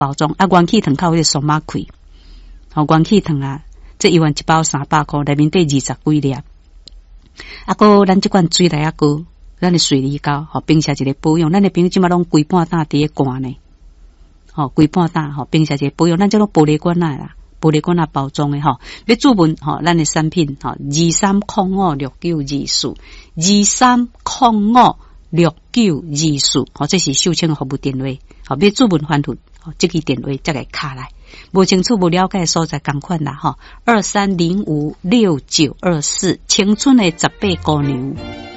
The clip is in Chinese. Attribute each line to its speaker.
Speaker 1: 包装啊，元气糖靠迄个数码开，元气糖啊，这一碗一包300块，内面底20几粒。啊，个咱这款水来啊个，咱的水梨膏，冰下一个保养，咱的朋友即马拢规半打伫咧灌呢，规半打冰下一个保养，咱这种玻璃罐啊啦，玻璃罐啊包装的要注文咱的产品23056924，23056924，这是秀清服务电话，要注文反复，这个电话再来卡来。无清楚无了解的所在同款啦，23056924，青春的18姑娘。